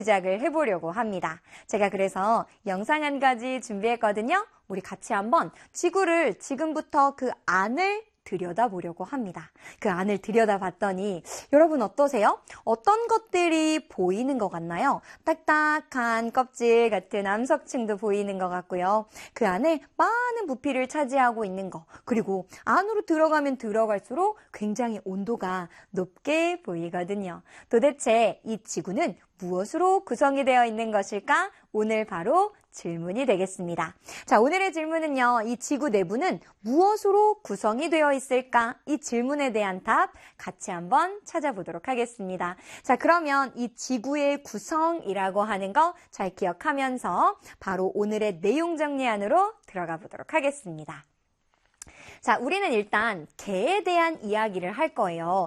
시작을 해보려고 합니다. 제가 그래서 영상 한 가지 준비했거든요. 우리 같이 한번 지구를 지금부터 그 안을 들여다보려고 합니다. 그 안을 들여다봤더니 여러분 어떠세요? 어떤 것들이 보이는 것 같나요? 딱딱한 껍질 같은 암석층도 보이는 것 같고요. 그 안에 많은 부피를 차지하고 있는 거, 그리고 안으로 들어가면 들어갈수록 굉장히 온도가 높게 보이거든요. 도대체 이 지구는 무엇으로 구성이 되어 있는 것일까? 오늘 바로 질문이 되겠습니다. 자, 오늘의 질문은요. 이 지구 내부는 무엇으로 구성이 되어 있을까? 이 질문에 대한 답 같이 한번 찾아보도록 하겠습니다. 자, 그러면 이 지구의 구성이라고 하는 거 잘 기억하면서 바로 오늘의 내용 정리 안으로 들어가 보도록 하겠습니다. 자, 우리는 일단 개에 대한 이야기를 할 거예요.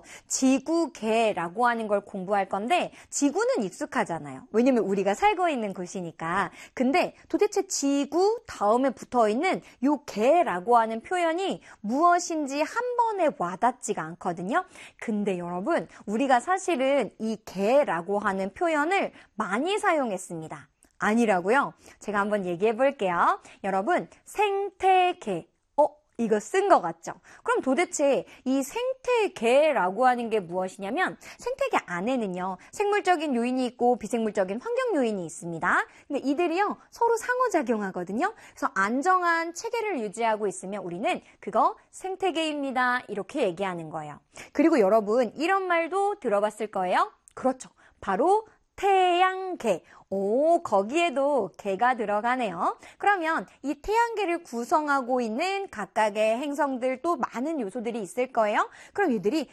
지구개라고 하는 걸 공부할 건데 지구는 익숙하잖아요. 왜냐면 우리가 살고 있는 곳이니까. 근데 도대체 지구 다음에 붙어있는 요 개라고 하는 표현이 무엇인지 한 번에 와닿지가 않거든요. 근데 여러분, 우리가 사실은 이 개라고 하는 표현을 많이 사용했습니다. 아니라고요? 제가 한번 얘기해 볼게요. 여러분, 생태계. 이거 쓴 것 같죠? 그럼 도대체 이 생태계라고 하는 게 무엇이냐면 생태계 안에는요, 생물적인 요인이 있고 비생물적인 환경 요인이 있습니다. 근데 이들이요, 서로 상호작용하거든요. 그래서 안정한 체계를 유지하고 있으면 우리는 그거 생태계입니다. 이렇게 얘기하는 거예요. 그리고 여러분, 이런 말도 들어봤을 거예요. 그렇죠. 바로 태양계. 오, 거기에도 개가 들어가네요. 그러면 이 태양계를 구성하고 있는 각각의 행성들도 많은 요소들이 있을 거예요. 그럼 이들이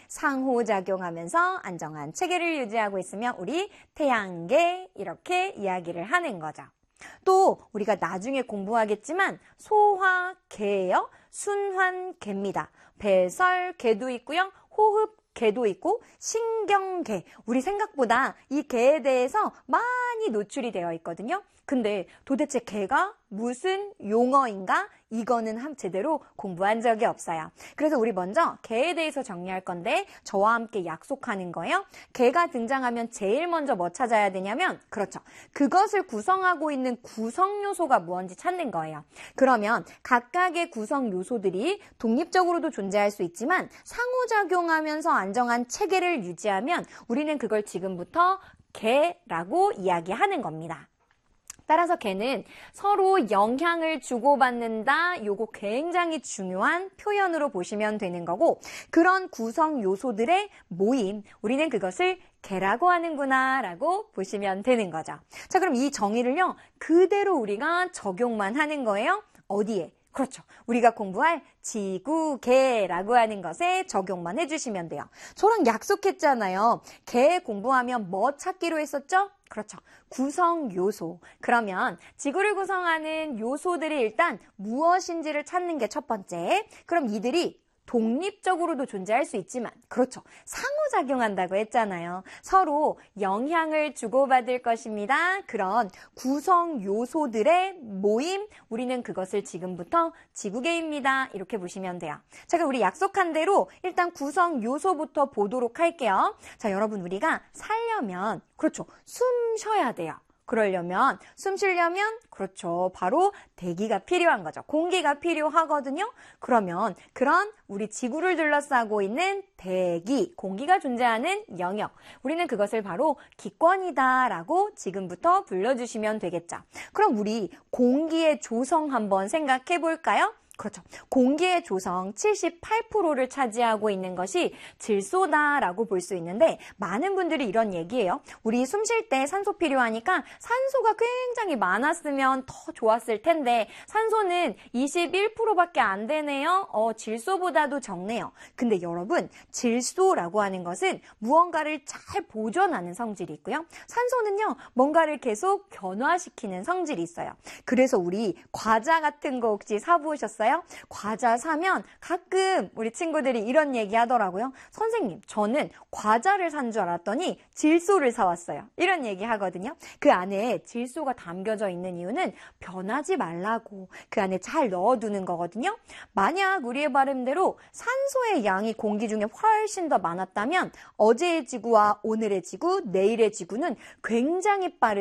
상호작용하면서 안정한 체계를 유지하고 있으면 우리 태양계 이렇게 이야기를 하는 거죠. 또 우리가 나중에 공부하겠지만 소화계예요. 순환계입니다. 배설계도 있고요. 호흡계도 있고 신경계. 우리 생각보다 이 개에 대해서 많이 노출이 되어 있거든요. 근데 도대체 개가 무슨 용어인가? 이거는 제대로 공부한 적이 없어요. 그래서 우리 먼저 개에 대해서 정리할 건데 저와 함께 약속하는 거예요. 개가 등장하면 제일 먼저 뭐 찾아야 되냐면, 그렇죠, 그것을 구성하고 있는 구성 요소가 무엇인지 찾는 거예요. 그러면 각각의 구성 요소들이 독립적으로도 존재할 수 있지만 상호작용하면서 안정한 체계를 유지하면 우리는 그걸 지금부터 개라고 이야기하는 겁니다. 따라서 개는 서로 영향을 주고받는다. 요거 굉장히 중요한 표현으로 보시면 되는 거고, 그런 구성 요소들의 모임, 우리는 그것을 개라고 하는구나 라고 보시면 되는 거죠. 자, 그럼 이 정의를요, 그대로 우리가 적용만 하는 거예요. 어디에? 그렇죠. 우리가 공부할 지구개라고 하는 것에 적용만 해주시면 돼요. 저랑 약속했잖아요. 개 공부하면 뭐 찾기로 했었죠? 그렇죠. 구성 요소. 그러면 지구를 구성하는 요소들이 일단 무엇인지를 찾는 게 첫 번째. 그럼 이들이 독립적으로도 존재할 수 있지만, 그렇죠, 상호작용한다고 했잖아요. 서로 영향을 주고받을 것입니다. 그런 구성 요소들의 모임, 우리는 그것을 지금부터 지구계입니다. 이렇게 보시면 돼요. 자, 그럼 우리 약속한 대로 일단 구성 요소부터 보도록 할게요. 자, 여러분, 우리가 살려면, 그렇죠, 숨 쉬어야 돼요. 그러려면, 숨 쉬려면, 그렇죠, 바로 대기가 필요한 거죠. 공기가 필요하거든요. 그러면 그런 우리 지구를 둘러싸고 있는 대기, 공기가 존재하는 영역, 우리는 그것을 바로 기권이다라고 지금부터 불러주시면 되겠죠. 그럼 우리 공기의 조성 한번 생각해 볼까요? 그렇죠. 공기의 조성 78%를 차지하고 있는 것이 질소다라고 볼 수 있는데, 많은 분들이 이런 얘기예요. 우리 숨 쉴 때 산소 필요하니까 산소가 굉장히 많았으면 더 좋았을 텐데 산소는 21%밖에 안 되네요. 질소보다도 적네요. 근데 여러분, 질소라고 하는 것은 무언가를 잘 보존하는 성질이 있고요. 산소는요, 뭔가를 계속 변화시키는 성질이 있어요. 그래서 우리 과자 같은 거 혹시 사보셨어요? 있을까요? 과자 사면 가끔 우리 친구들이 이런 얘기 하더라고요. 선생님, 저는 과자를 산 줄 알았더니 질소를 사왔어요. 이런 얘기 하거든요. 그 안에 질소가 담겨져 있는 이유는 변하지 말라고 그 안에 잘 넣어두는 거거든요. 만약 우리의 바람대로 산소의 양이 공기 중에 훨씬 더 많았다면 어제의 지구와 오늘의 지구, 내일의 지구는 굉장히 빠르게